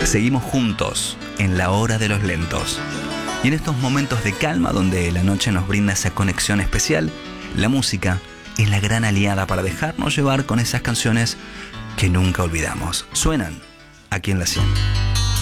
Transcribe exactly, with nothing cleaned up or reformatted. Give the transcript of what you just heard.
seguimos juntos en la hora de los lentos. Y en estos momentos de calma donde la noche nos brinda esa conexión especial, la música es la gran aliada para dejarnos llevar con esas canciones que nunca olvidamos. Suenan aquí en La cien.